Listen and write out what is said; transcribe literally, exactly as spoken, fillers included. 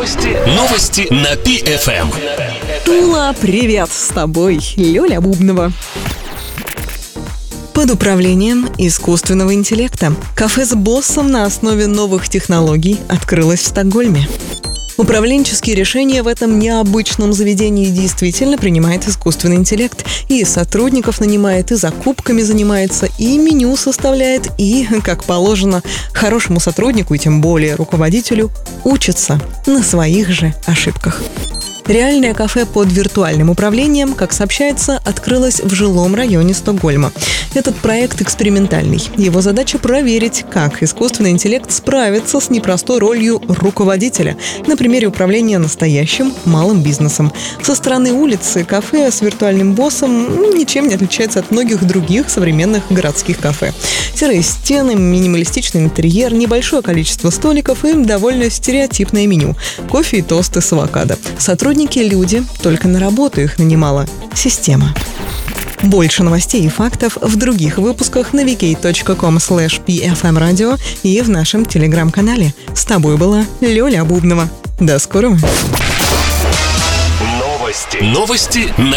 Новости. Новости на Пи Эф Эм. Тула, привет! С тобой Лёля Бубнова. Под управлением искусственного интеллекта кафе с боссом на основе новых технологий открылось в Стокгольме. Управленческие решения в этом необычном заведении действительно принимает искусственный интеллект. И сотрудников нанимает, и закупками занимается, и меню составляет, и, как положено, хорошему сотруднику, и тем более руководителю, учится на своих же ошибках. Реальное кафе под виртуальным управлением, как сообщается, открылось в жилом районе Стокгольма. Этот проект экспериментальный. Его задача проверить, как искусственный интеллект справится с непростой ролью руководителя на примере управления настоящим малым бизнесом. Со стороны улицы кафе с виртуальным боссом ничем не отличается от многих других современных городских кафе. Серые стены, минималистичный интерьер, небольшое количество столиков и довольно стереотипное меню. Кофе и тосты с авокадо. Сотрудники – люди, только на работу их нанимала система. Больше новостей и фактов в других выпусках на ви кей точка ком слэш пи эф эм радио и в нашем телеграм-канале. С тобой была Лёля Бубнова. До скорого. Новости. Новости на